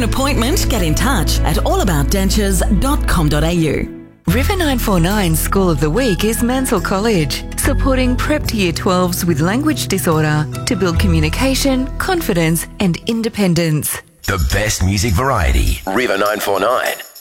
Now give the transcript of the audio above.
an appointment, get in touch at allaboutdentures.com.au. River 949 School of the Week is Mansell College, supporting prep to Year 12s with language disorder to build communication, confidence and independence. The best music variety. River 949.